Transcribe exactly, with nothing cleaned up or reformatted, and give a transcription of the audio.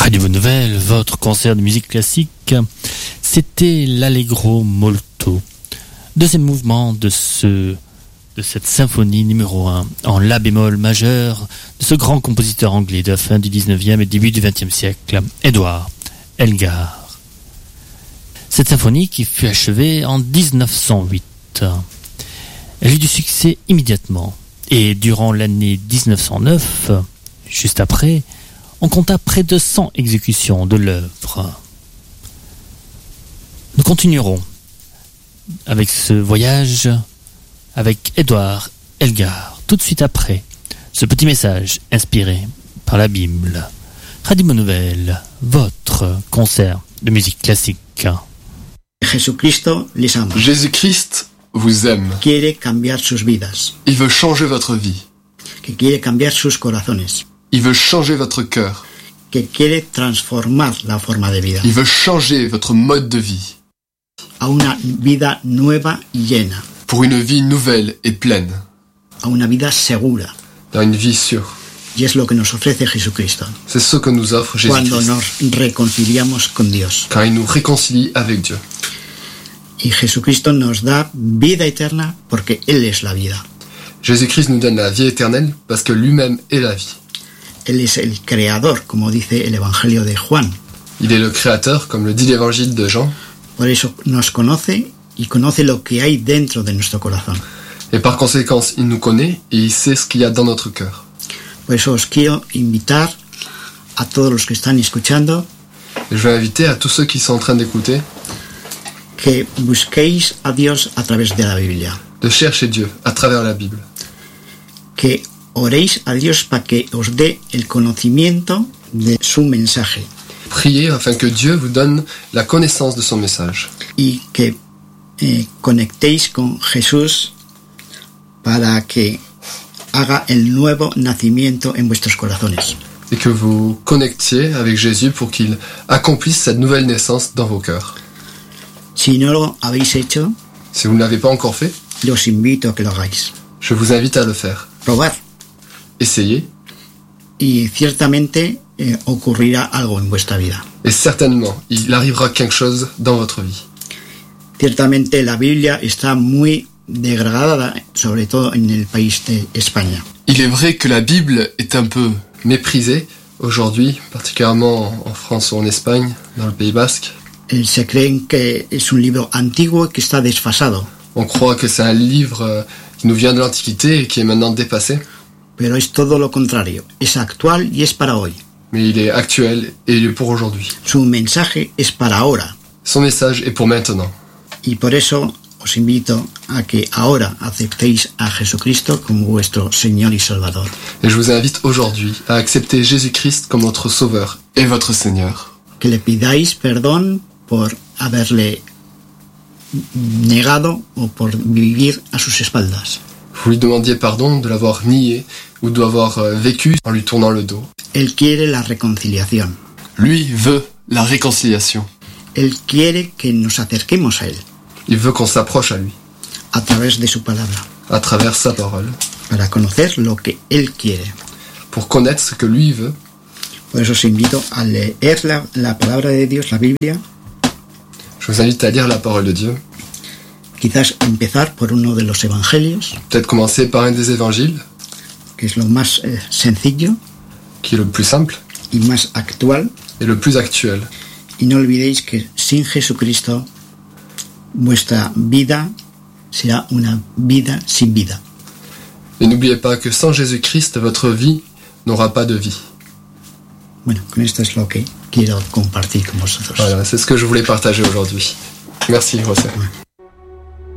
Radio Bonne Nouvelle, votre concert de musique classique, c'était l'Allegro molto, deuxième mouvement de ce de cette symphonie numéro un en La bémol majeur de ce grand compositeur anglais de la fin du dix-neuvième et début du vingtième siècle, Edward Elgar. Cette symphonie qui fut achevée en dix-neuf cent huit. Elle eut du succès immédiatement et durant l'année dix-neuf cent neuf, juste après, on compta près de cent exécutions de l'œuvre. Nous continuerons avec ce voyage avec Edward Elgar, tout de suite après ce petit message inspiré par la Bible. Radio Bonne Nouvelle, votre concert de musique classique. Jesucristo les ama. Jésus-Christ vous aime. Quiere cambiar sus vidas. Il veut changer votre vie. Que quiere cambiar sus corazones. Il veut changer votre cœur. Que quiere transformar la forma de vida. Il veut changer votre mode de vie. A una vida nueva y llena. Pour une vie nouvelle et pleine. A una vida segura. Dans une vie sûre. Y es lo que nos ofrece Jesucristo. C'est ce que nous offre Jésus-Christ. Cuando nos reconciliamos con Dios. Car il nous réconcilie avec Dieu. Y Jesucristo nos da vida eterna porque Él es la vida. Jésus-Christ nous donne la vie éternelle parce que lui-même est la vie. Él es el creador, como dice el Evangelio de Juan. Il est le créateur, comme le dit l'évangile de Jean. Por eso nos conoce y conoce lo que hay dentro de nuestro corazón. Et par conséquent, il nous connaît et il sait ce qu'il y a dans notre cœur. Por eso os quiero invitar a todos los que están escuchando Et je vais inviter à tous ceux qui sont en train d'écouter que busquéis a Dios a través de la Biblia. de chercher Dieu à travers la Bible. Que oréis a Dios para que os dé el conocimiento de su mensaje. Priez afin que Dieu vous donne la connaissance de son message. Y que eh, conectéis con Jesús para que haga el nuevo nacimiento en vuestros corazones. Et que vous connectiez avec Jésus pour qu'il accomplisse cette nouvelle naissance dans vos cœurs. Si no lo habéis hecho, Si vous ne l'avez pas encore fait, os invito a que lo hagáis. je vous invite à le faire. Probar. Essayez, Y ciertamente eh, ocurrirá algo en vuestra vida. et certainement, il arrivera quelque chose dans votre vie. Ciertamente la Biblia está muy degradada, sobre todo en el país de España. Il est vrai que la Bible est un peu méprisée aujourd'hui, particulièrement en France ou en Espagne, dans le Pays Basque. Eh, se creen que es un libro antiguo que está desfasado, On croit que c'est un livre euh, qui nous vient de l'Antiquité et qui est maintenant dépassé, pero es todo lo contrario. Es actual y es para hoy. mais il est actuel et il est pour aujourd'hui. Su mensaje es para ahora. Son message est pour maintenant. Y por eso os invito a que ahora aceptéis a Jesucristo como vuestro Señor y Salvador. Et je vous invite aujourd'hui à accepter Jésus-Christ comme votre Sauveur et votre Seigneur. Que le pidáis perdón por haberle negado o por vivir a sus espaldas. Vous lui demandiez pardon de l'avoir nié ou de l'avoir euh, vécu en lui tournant le dos. Él quiere la reconciliación. Lui veut la réconciliation. Él quiere que nos acerquemos a Él Il veut qu'on s'approche à lui, a través de su palabra, à travers sa parole, para conocer lo que Él quiere. pour connaître ce que lui veut. Por eso os invito a leer la, la palabra de Dios, la Biblia, Je vous invite à lire la parole de Dieu. quizás empezar por uno de los evangelios, Peut-être commencer par un des évangiles, que es lo más eh, sencillo qui est le plus simple y más actual. et le plus actuel. Y no olvidéis que sin Jesucristo vuestra vida será una vida sin vida. Et n'oubliez pas que sans Jésus-Christ, votre vie n'aura pas de vie. Bueno, con esto es lo que quiero compartir con vosotros. Voilà, c'est ce que je voulais partager aujourd'hui. Merci, José.